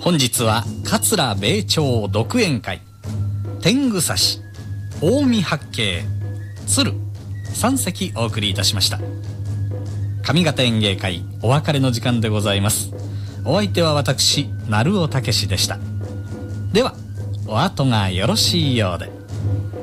本日は桂米朝独演会、天狗刺し、近江八景、鶴3席お送りいたしました。上方演芸会お別れの時間でございます。お相手は私鳴尾武でした。ではお後がよろしいようで。